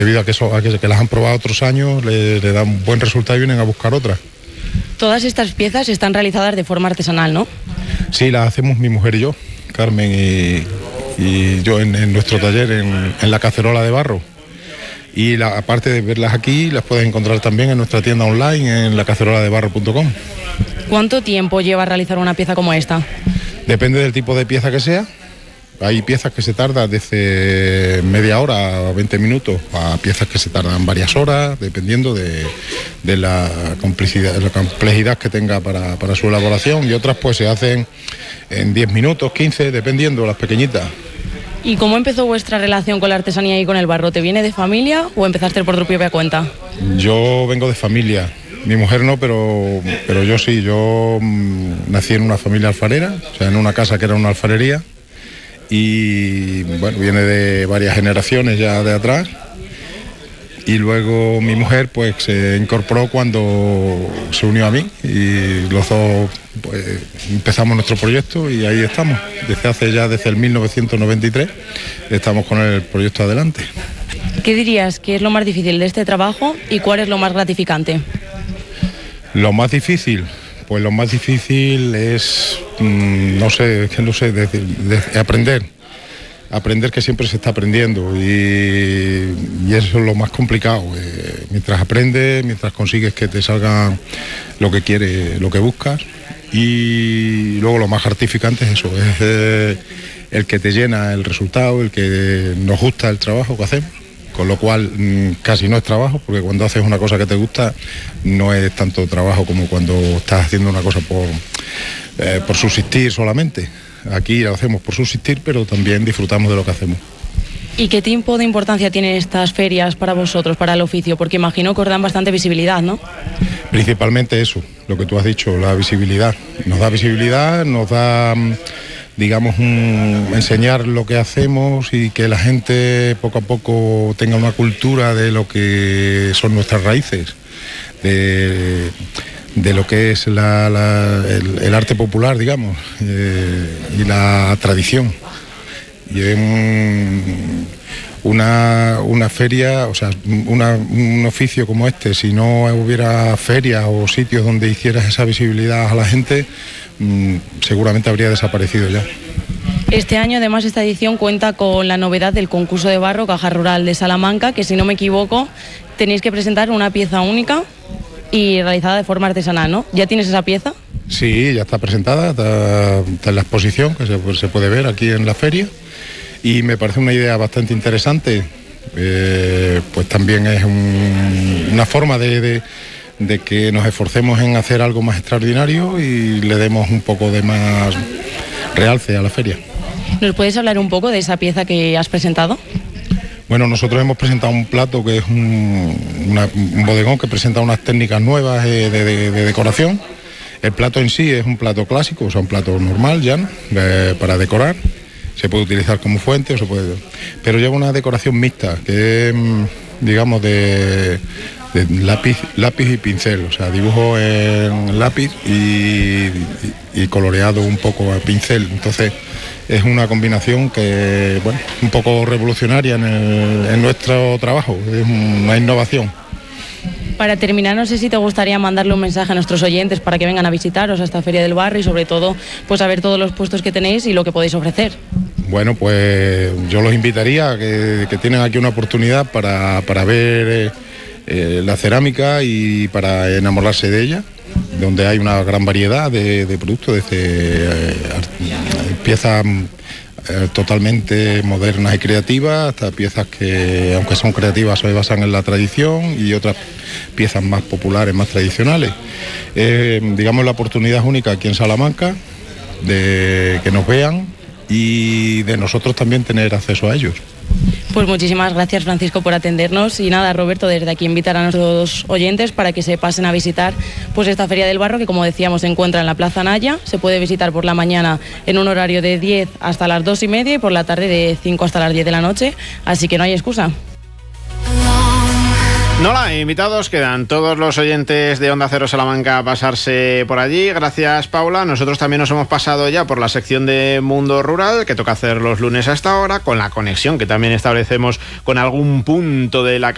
Debido a que las han probado otros años, le dan un buen resultado y vienen a buscar otras. Todas estas piezas están realizadas de forma artesanal, ¿no? Sí, las hacemos mi mujer y yo, Carmen y yo en nuestro taller, en la cacerola de barro. Y aparte de verlas aquí, las puedes encontrar también en nuestra tienda online, en lacaceroladebarro.com. ¿Cuánto tiempo lleva a realizar una pieza como esta? Depende del tipo de pieza que sea. Hay piezas que se tardan desde media hora a 20 minutos a piezas que se tardan varias horas, dependiendo de la complejidad que tenga para su elaboración, y otras pues se hacen en 10 minutos, 15, dependiendo, las pequeñitas. ¿Y cómo empezó vuestra relación con la artesanía y con el barro? ¿Te viene de familia o empezaste por tu propia cuenta? Yo vengo de familia. Mi mujer no, pero yo sí. Yo nací en una familia alfarera, o sea, en una casa que era una alfarería. Y bueno, viene de varias generaciones ya de atrás, y luego mi mujer pues se incorporó cuando se unió a mí y los dos pues empezamos nuestro proyecto y ahí estamos, desde el 1993 estamos con el proyecto adelante. ¿Qué dirías que es lo más difícil de este trabajo y cuál es lo más gratificante? Lo más difícil... Pues lo más difícil es, aprender que siempre se está aprendiendo y eso es lo más complicado. Mientras aprendes, mientras consigues que te salga lo que quieres, lo que buscas, y luego lo más gratificante es eso, es el que te llena el resultado, el que nos gusta el trabajo que hacemos. Con lo cual casi no es trabajo, porque cuando haces una cosa que te gusta no es tanto trabajo como cuando estás haciendo una cosa por subsistir solamente. Aquí lo hacemos por subsistir, pero también disfrutamos de lo que hacemos. ¿Y qué tipo de importancia tienen estas ferias para vosotros, para el oficio? Porque imagino que os dan bastante visibilidad, ¿no? Principalmente eso, lo que tú has dicho, la visibilidad. Nos da visibilidad, nos da... digamos, enseñar lo que hacemos y que la gente poco a poco tenga una cultura de lo que son nuestras raíces, de lo que es el arte popular, digamos, y la tradición. Y una feria, o sea, un oficio como este, si no hubiera ferias o sitios donde hicieras esa visibilidad a la gente, seguramente habría desaparecido ya. Este año, además, esta edición cuenta con la novedad del concurso de barro Caja Rural de Salamanca, que si no me equivoco tenéis que presentar una pieza única y realizada de forma artesanal, ¿no? ¿Ya tienes esa pieza? Sí, ya está presentada, está en la exposición, que se puede ver aquí en la feria, y me parece una idea bastante interesante. Pues también es una forma de que nos esforcemos en hacer algo más extraordinario y le demos un poco de más realce a la feria. ¿Nos puedes hablar un poco de esa pieza que has presentado? Bueno, nosotros hemos presentado un plato que es un bodegón que presenta unas técnicas nuevas de decoración. El plato en sí es un plato clásico, o sea, un plato normal, llano, para decorar. Se puede utilizar como fuente, pero lleva una decoración mixta, que es, digamos, de lápiz y pincel, o sea, dibujo en lápiz y coloreado un poco a pincel. Entonces es una combinación que, bueno, un poco revolucionaria en nuestro trabajo, es una innovación. Para terminar, no sé si te gustaría mandarle un mensaje a nuestros oyentes para que vengan a visitaros a esta Feria del Barro y sobre todo pues a ver todos los puestos que tenéis y lo que podéis ofrecer. Bueno, pues yo los invitaría a que tienen aquí una oportunidad para ver la cerámica y para enamorarse de ella, donde hay una gran variedad de productos, desde piezas totalmente modernas y creativas hasta piezas que, aunque son creativas, se basan en la tradición, y otras piezas más populares, más tradicionales. Digamos, la oportunidad es única aquí en Salamanca de que nos vean y de nosotros también tener acceso a ellos. Pues muchísimas gracias, Francisco, por atendernos, y nada, Roberto, desde aquí invitar a nuestros oyentes para que se pasen a visitar pues esta Feria del Barro, que como decíamos se encuentra en la Plaza Naya. Se puede visitar por la mañana en un horario de 10 hasta las 2:30 y por la tarde de 5 hasta las 10 de la noche, así que no hay excusa. Nola, invitados quedan todos los oyentes de Onda Cero Salamanca a pasarse por allí. Gracias, Paula. Nosotros también nos hemos pasado ya por la sección de Mundo Rural, que toca hacer los lunes a esta hora, con la conexión que también establecemos con algún punto de la